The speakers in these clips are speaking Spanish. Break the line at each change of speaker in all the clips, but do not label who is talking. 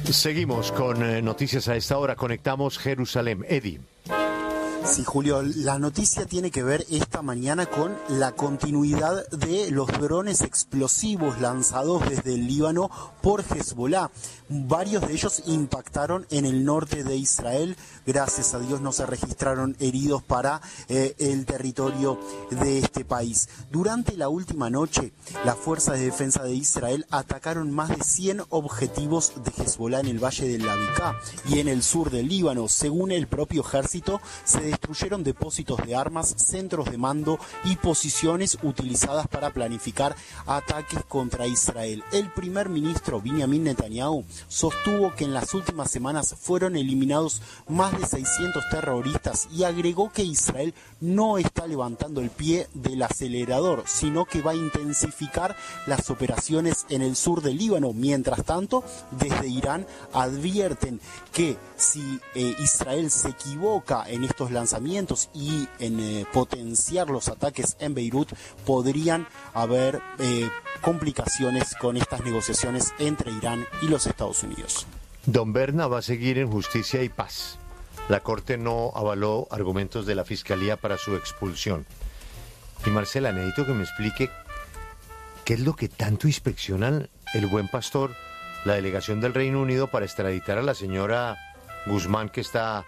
Seguimos con noticias a esta hora. Conectamos Jerusalén. Eddie.
Sí, Julio, la noticia tiene que ver esta mañana con la continuidad de los drones explosivos lanzados desde el Líbano por Hezbollah. Varios de ellos impactaron en el norte de Israel. Gracias a Dios no se registraron heridos para el territorio de este país. Durante la última noche, las fuerzas de defensa de Israel atacaron más de 100 objetivos de Hezbollah en el valle de la Bekaa y en el sur del Líbano. Según el propio ejército, se destruyeron depósitos de armas, centros de mando y posiciones utilizadas para planificar ataques contra Israel. El primer ministro Benjamin Netanyahu sostuvo que en las últimas semanas fueron eliminados más de 600 terroristas y agregó que Israel no está levantando el pie del acelerador, sino que va a intensificar las operaciones en el sur del Líbano. Mientras tanto, desde Irán advierten que si Israel se equivoca en estos lanzamientos y en potenciar los ataques en Beirut, podrían haber complicaciones con estas negociaciones entre Irán y los Estados Unidos.
Don Berna va a seguir en Justicia y Paz. La Corte no avaló argumentos de la Fiscalía para su expulsión. Y Marcela, necesito que me explique qué es lo que tanto inspeccionan el Buen Pastor, la delegación del Reino Unido, para extraditar a la señora Guzmán, que está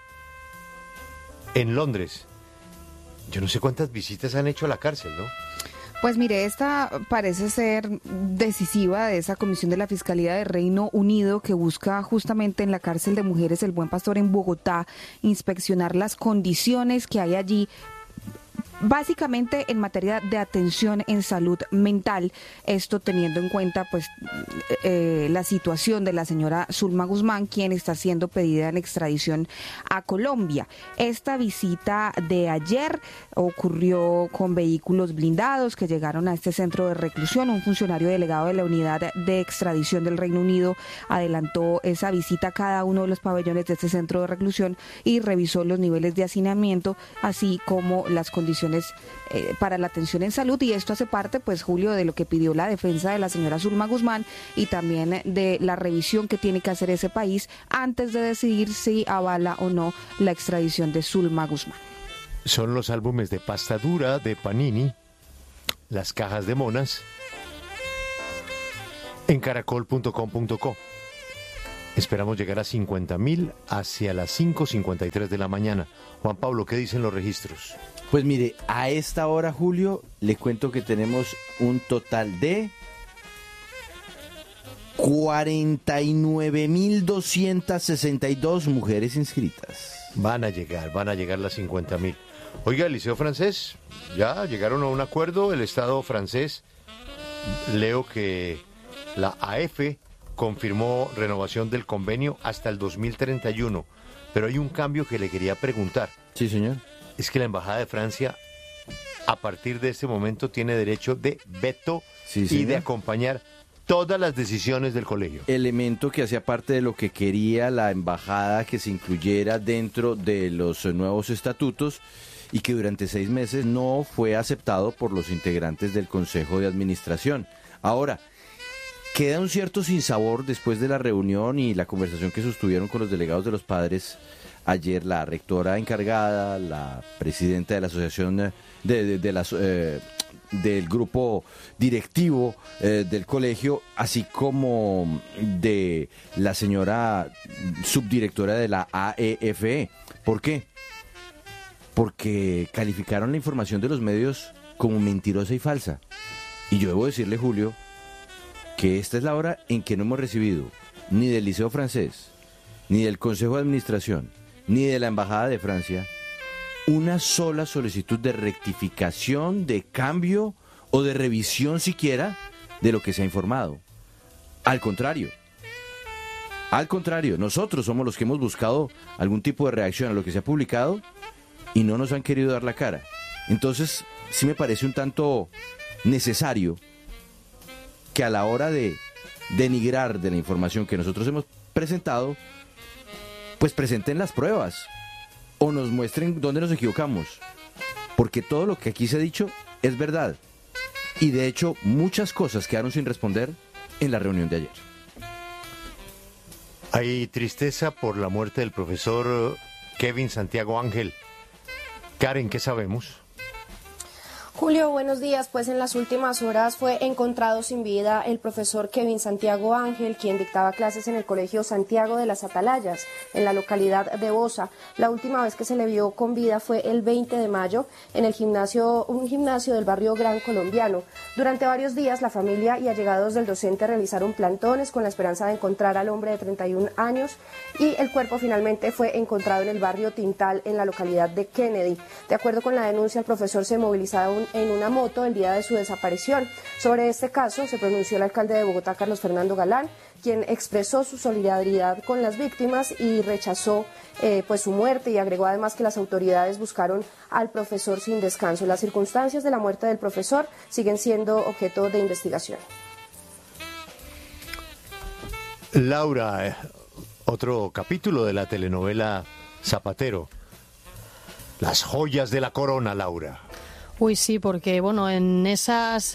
en Londres. Yo no sé cuántas visitas han hecho a la cárcel, ¿no?
Pues mire, esta parece ser decisiva de esa comisión de la Fiscalía del Reino Unido que busca justamente en la cárcel de mujeres El Buen Pastor en Bogotá inspeccionar las condiciones que hay allí, básicamente en materia de atención en salud mental, esto teniendo en cuenta pues la situación de la señora Zulma Guzmán, quien está siendo pedida en extradición a Colombia. Esta visita de ayer ocurrió con vehículos blindados que llegaron a este centro de reclusión. Un funcionario delegado de la unidad de extradición del Reino Unido adelantó esa visita a cada uno de los pabellones de este centro de reclusión y revisó los niveles de hacinamiento, así como las condiciones para la atención en salud, y esto hace parte, pues, Julio, de lo que pidió la defensa de la señora Zulma Guzmán y también de la revisión que tiene que hacer ese país antes de decidir si avala o no la extradición de Zulma Guzmán.
Son los álbumes de pasta dura de Panini, las cajas de monas, en caracol.com.co. Esperamos llegar a 50.000 hacia las 5:53 de la mañana. Juan Pablo, ¿qué dicen los registros?
Pues mire, a esta hora, Julio, le cuento que tenemos un total de 49.262 mujeres inscritas.
Van a llegar las 50.000. Oiga, el Liceo Francés, ya llegaron a un acuerdo. El Estado francés, leo que la AF confirmó renovación del convenio hasta el 2031. Pero hay un cambio que le quería preguntar.
Sí, señor.
Es que la Embajada de Francia, a partir de este momento, tiene derecho de veto y de acompañar todas las decisiones del colegio.
Elemento que hacía parte de lo que quería la embajada que se incluyera dentro de los nuevos estatutos y que durante 6 meses no fue aceptado por los integrantes del Consejo de Administración. Ahora, queda un cierto sinsabor después de la reunión y la conversación que sostuvieron con los delegados de los padres. Ayer la rectora encargada, la presidenta de la asociación del grupo directivo del colegio, así como de la señora subdirectora de la AEFE. ¿Por qué? Porque calificaron la información de los medios como mentirosa y falsa. Y yo debo decirle, Julio, que esta es la hora en que no hemos recibido ni del Liceo Francés, ni del Consejo de Administración, ni de la Embajada de Francia, una sola solicitud de rectificación, de cambio o de revisión siquiera de lo que se ha informado. Al contrario, nosotros somos los que hemos buscado algún tipo de reacción a lo que se ha publicado y no nos han querido dar la cara. Entonces, sí me parece un tanto necesario que a la hora de denigrar de la información que nosotros hemos presentado, pues presenten las pruebas o nos muestren dónde nos equivocamos, porque todo lo que aquí se ha dicho es verdad y de hecho muchas cosas quedaron sin responder en la reunión de ayer.
Hay tristeza por la muerte del profesor Kevin Santiago Ángel. Karen, ¿qué sabemos?
Julio, buenos días. Pues en las últimas horas fue encontrado sin vida el profesor Kevin Santiago Ángel, quien dictaba clases en el Colegio Santiago de las Atalayas, en la localidad de Bosa. La última vez que se le vio con vida fue el 20 de mayo en el un gimnasio del barrio Gran Colombiano. Durante varios días, la familia y allegados del docente realizaron plantones con la esperanza de encontrar al hombre de 31 años y el cuerpo finalmente fue encontrado en el barrio Tintal, en la localidad de Kennedy. De acuerdo con la denuncia, el profesor se movilizaba en una moto el día de su desaparición. Sobre este caso se pronunció el alcalde de Bogotá, Carlos Fernando Galán, quien expresó su solidaridad con las víctimas y rechazó pues su muerte, y agregó además que las autoridades buscaron al profesor sin descanso. Las circunstancias de la muerte del profesor siguen siendo objeto de investigación.
Laura, otro capítulo de la telenovela Zapatero. Las joyas de la corona, Laura.
Uy, sí, porque bueno, en esos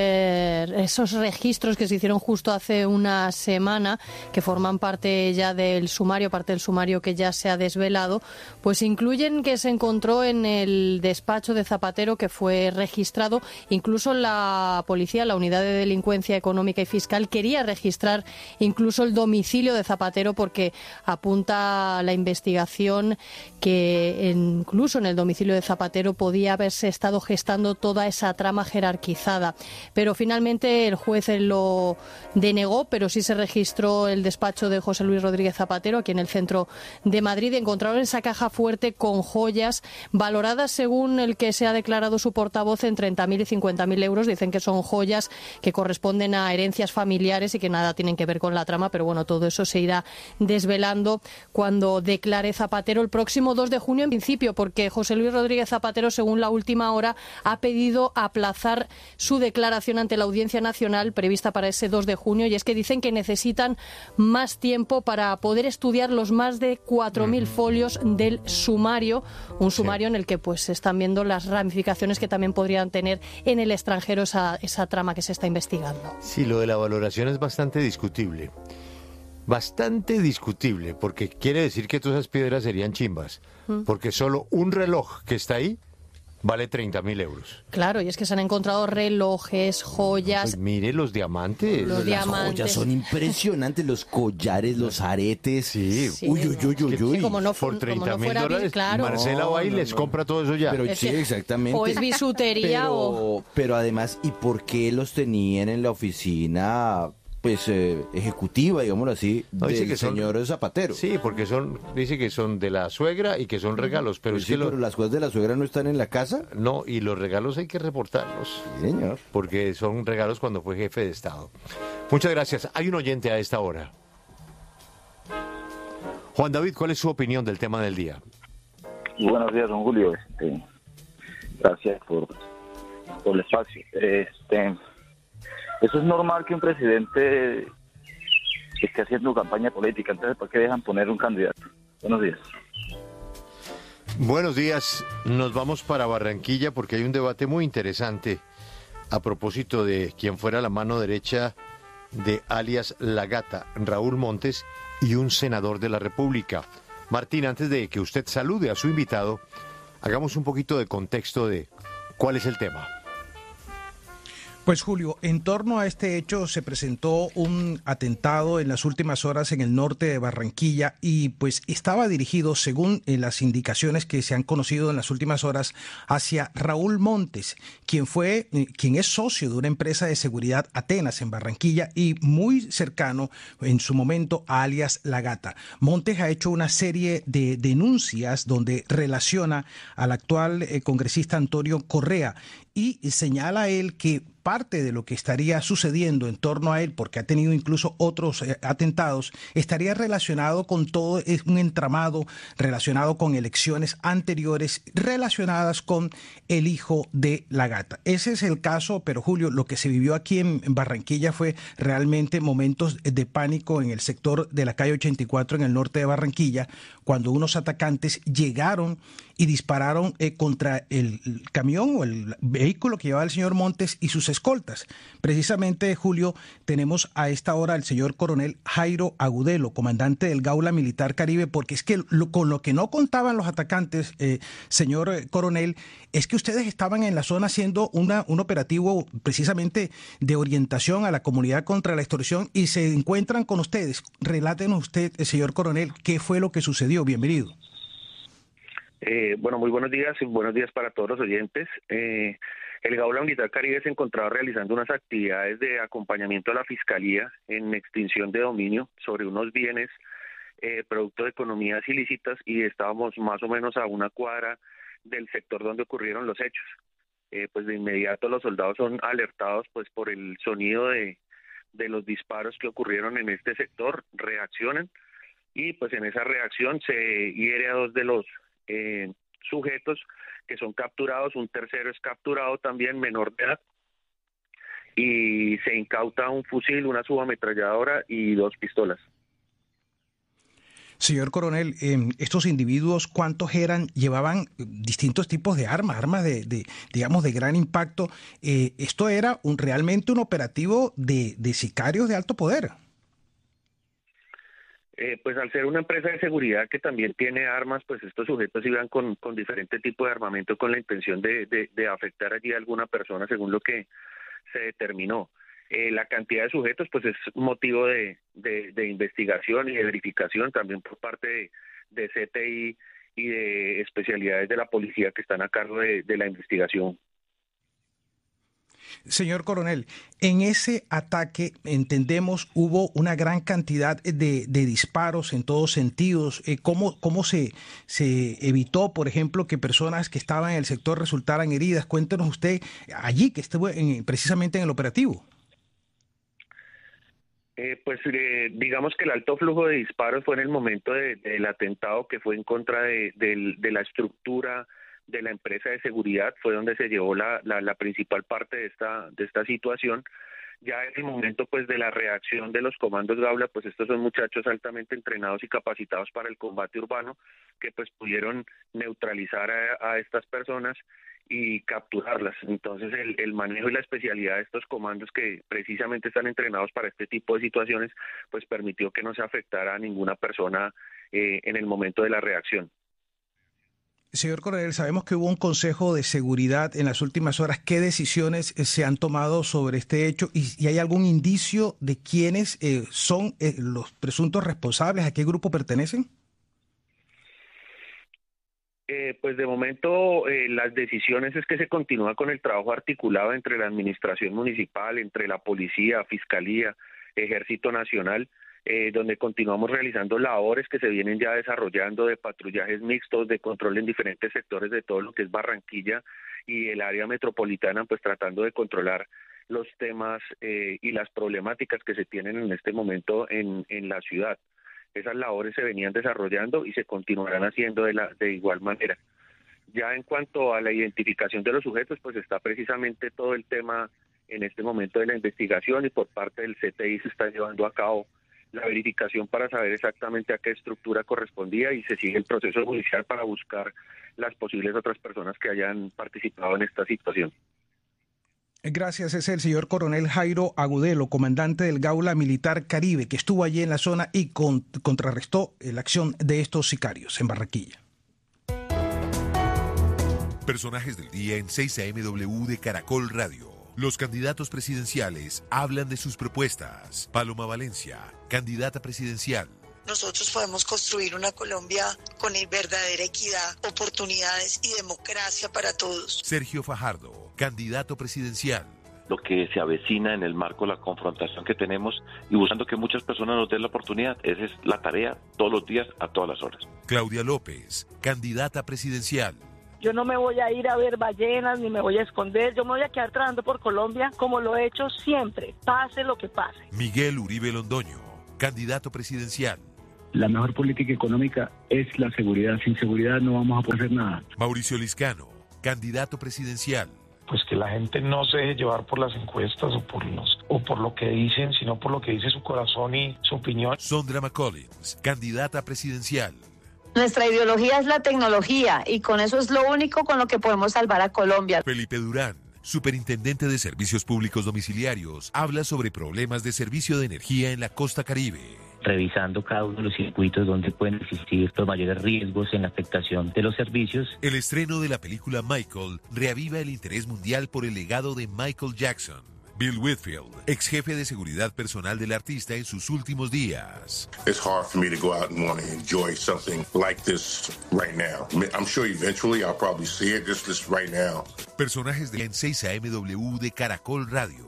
registros que se hicieron justo hace una semana, que forman parte ya del sumario, parte del sumario que ya se ha desvelado, pues incluyen que se encontró en el despacho de Zapatero, que fue registrado. Incluso la policía, la unidad de delincuencia económica y fiscal, quería registrar incluso el domicilio de Zapatero, porque apunta la investigación que incluso en el domicilio de Zapatero podía haberse estado gestando toda esa trama jerarquizada. Pero finalmente el juez lo denegó, pero sí se registró el despacho de José Luis Rodríguez Zapatero aquí en el centro de Madrid. Encontraron esa caja fuerte con joyas valoradas, según el que se ha declarado su portavoz, en 30.000 y 50.000 euros. Dicen que son joyas que corresponden a herencias familiares y que nada tienen que ver con la trama, pero bueno, todo eso se irá desvelando cuando declare Zapatero el próximo 2 de junio en principio, porque José Luis Rodríguez Zapatero, según La Última Hora, ha pedido aplazar su declaración ante la Audiencia Nacional prevista para ese 2 de junio, y es que dicen que necesitan más tiempo para poder estudiar los más de 4.000 folios del sumario, un sumario en el que pues se están viendo las ramificaciones que también podrían tener en el extranjero esa trama que se está investigando.
Sí, lo de la valoración es bastante discutible. Bastante discutible, porque quiere decir que todas esas piedras serían chimbas, porque solo un reloj que está ahí vale 30.000 euros.
Claro, y es que se han encontrado relojes, joyas.
Pues mire los diamantes.
Los diamantes.
Joyas son impresionantes, los collares, los aretes.
Sí.
Uy, uy, uy, uy, uy.
Como no,
Por
como no
$30.000,
fuera claro.
Marcela va y les compra todo eso ya.
Pero sí, exactamente.
O es bisutería
pero además, ¿y por qué los tenían en la oficina, pues, ejecutiva, digámoslo así,
No, dice
del
que son-
señor Zapatero?
Sí, porque dice que son de la suegra y que son regalos, pero
Pues
es
sí,
que
pero las cosas de la suegra no están en la casa.
no, y los regalos hay que reportarlos,
Sí, señor.
porque son regalos cuando fue jefe de Estado. Muchas gracias. Hay un oyente a esta hora. Juan David, ¿cuál es su opinión del tema del día?
Buenos días, don Julio. Gracias por el espacio. Eso es normal que un presidente esté haciendo campaña política, entonces ¿por qué dejan poner un candidato? Buenos días.
Buenos días. Nos vamos para Barranquilla porque hay un debate muy interesante a propósito de quien fuera la mano derecha de alias La Gata, Raúl Montes, y un senador de la República. Martín, antes de que usted salude a su invitado, hagamos un poquito de contexto de cuál es el tema.
Pues Julio, en torno a este hecho se presentó un atentado en las últimas horas en el norte de Barranquilla y pues estaba dirigido, según las indicaciones que se han conocido en las últimas horas, hacia Raúl Montes, quien es socio de una empresa de seguridad Atenas en Barranquilla y muy cercano en su momento a alias La Gata. Montes ha hecho una serie de denuncias donde relaciona al actual congresista Antonio Correa y señala a él que parte de lo que estaría sucediendo en torno a él, porque ha tenido incluso otros atentados, estaría relacionado con todo, es un entramado relacionado con elecciones anteriores relacionadas con el hijo de La Gata. Ese es el caso, pero Julio, lo que se vivió aquí en Barranquilla fue realmente momentos de pánico en el sector de la calle 84 en el norte de Barranquilla, cuando unos atacantes llegaron y dispararon contra el camión o el vehículo que llevaba el señor Montes y sus escoltas. Precisamente, Julio, tenemos a esta hora al señor coronel Jairo Agudelo, comandante del Gaula Militar Caribe, porque es que con lo que no contaban los atacantes, señor coronel, es que ustedes estaban en la zona haciendo un operativo precisamente de orientación a la comunidad contra la extorsión y se encuentran con ustedes. Relátenos usted, señor coronel, qué fue lo que sucedió. Bienvenido.
Bueno, muy buenos días y buenos días para todos los oyentes. El Gaula Militar Caribe se encontraba realizando unas actividades de acompañamiento a la Fiscalía en extinción de dominio sobre unos bienes producto de economías ilícitas y estábamos más o menos a una cuadra del sector donde ocurrieron los hechos. Pues de inmediato los soldados son alertados pues por el sonido de los disparos que ocurrieron en este sector, reaccionan y pues en esa reacción se hiere a dos de los sujetos que son capturados, un tercero es capturado también menor de edad y se incauta un fusil, una subametralladora y 2 pistolas.
Señor coronel, estos individuos, ¿cuántos eran? Llevaban distintos tipos de armas digamos, de gran impacto. Esto era realmente un operativo de sicarios de alto poder.
Pues al ser una empresa de seguridad que también tiene armas, pues estos sujetos iban con diferente tipo de armamento con la intención de afectar allí a alguna persona según lo que se determinó. La cantidad de sujetos pues es motivo de investigación y de verificación también por parte de CTI y de especialidades de la policía que están a cargo de la investigación.
Señor coronel, en ese ataque, entendemos, hubo una gran cantidad de disparos en todos sentidos. ¿Cómo se evitó, por ejemplo, que personas que estaban en el sector resultaran heridas? Cuéntenos usted allí, que estuvo precisamente en el operativo.
Digamos que el alto flujo de disparos fue en el momento del atentado que fue en contra de la estructura de la empresa de seguridad, fue donde se llevó la principal parte de esta situación. Ya en el momento pues de la reacción de los comandos Gaula, pues estos son muchachos altamente entrenados y capacitados para el combate urbano que pues pudieron neutralizar a estas personas y capturarlas. Entonces el manejo y la especialidad de estos comandos que precisamente están entrenados para este tipo de situaciones pues permitió que no se afectara a ninguna persona en el momento de la reacción.
Señor coronel, sabemos que hubo un consejo de seguridad en las últimas horas. ¿Qué decisiones se han tomado sobre este hecho? ¿Y hay algún indicio de quiénes son los presuntos responsables? ¿A qué grupo pertenecen?
Pues de momento las decisiones es que se continúa con el trabajo articulado entre la administración municipal, entre la policía, fiscalía, Ejército Nacional, donde continuamos realizando labores que se vienen ya desarrollando de patrullajes mixtos, de control en diferentes sectores de todo lo que es Barranquilla y el área metropolitana, pues tratando de controlar los temas y las problemáticas que se tienen en este momento en la ciudad. Esas labores se venían desarrollando y se continuarán haciendo de igual manera. Ya en cuanto a la identificación de los sujetos, pues está precisamente todo el tema en este momento de la investigación y por parte del CTI se está llevando a cabo la verificación para saber exactamente a qué estructura correspondía y se sigue el proceso judicial para buscar las posibles otras personas que hayan participado en esta situación.
Gracias, es el señor coronel Jairo Agudelo, comandante del Gaula Militar Caribe, que estuvo allí en la zona y contrarrestó la acción de estos sicarios en Barranquilla.
Personajes del día en 6 AM de Caracol Radio. Los candidatos presidenciales hablan de sus propuestas. Paloma Valencia, candidata presidencial.
Nosotros podemos construir una Colombia con verdadera equidad, oportunidades y democracia para todos.
Sergio Fajardo, candidato presidencial.
Lo que se avecina en el marco de la confrontación que tenemos y buscando que muchas personas nos den la oportunidad. Esa es la tarea todos los días, a todas las horas.
Claudia López, candidata presidencial.
Yo no me voy a ir a ver ballenas ni me voy a esconder. Yo me voy a quedar trabajando por Colombia como lo he hecho siempre, pase lo que pase.
Miguel Uribe Londoño, candidato presidencial.
La mejor política económica es la seguridad. Sin seguridad no vamos a poder hacer nada.
Mauricio Liscano, candidato presidencial.
Pues que la gente no se deje llevar por las encuestas o por lo que dicen, sino por lo que dice su corazón y su opinión.
Sondra McCollins, candidata presidencial.
Nuestra ideología es la tecnología y con eso es lo único con lo que podemos salvar a Colombia.
Felipe Durán, superintendente de Servicios Públicos Domiciliarios, habla sobre problemas de servicio de energía en la costa Caribe.
Revisando cada uno de los circuitos donde pueden existir los mayores riesgos en la afectación de los servicios.
El estreno de la película Michael reaviva el interés mundial por el legado de Michael Jackson. Bill Whitfield, ex jefe de seguridad personal del artista en sus últimos días.
It's hard for me to go out and want to enjoy something like this right now. I'm sure eventually I'll probably see it, just right now.
Personajes de en 6 AMW de Caracol Radio.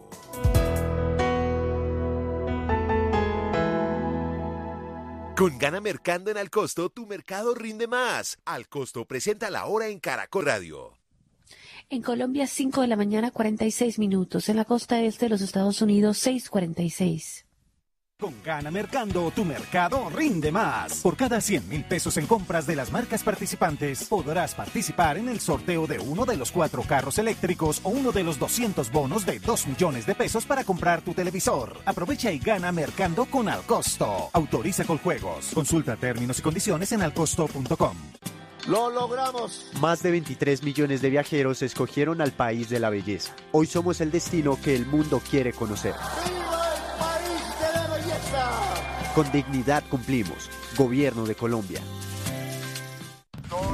Con Gana Mercando en Al Costo, tu mercado rinde más. Al Costo presenta la hora en Caracol Radio.
En Colombia, 5 de la mañana, 46 minutos. En la costa este de los Estados Unidos, 6:46.
Con Gana Mercando, tu mercado rinde más. Por cada 100.000 pesos en compras de las marcas participantes, podrás participar en el sorteo de uno de los 4 carros eléctricos o uno de los 200 bonos de 2 millones de pesos para comprar tu televisor. Aprovecha y gana Mercando con Al Costo. Autoriza Coljuegos. Consulta términos y condiciones en alcosto.com.
¡Lo logramos! Más de 23 millones de viajeros escogieron al país de la belleza. Hoy somos el destino que el mundo quiere conocer. Con dignidad cumplimos. Gobierno de Colombia.